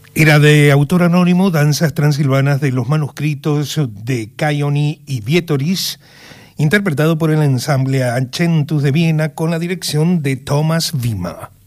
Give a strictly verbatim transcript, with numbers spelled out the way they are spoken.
Era de autor anónimo, Danzas Transilvanas de los manuscritos de Caioni y Vietoris, interpretado por el ensamble Accentus de Viena con la dirección de Thomas Wimmer.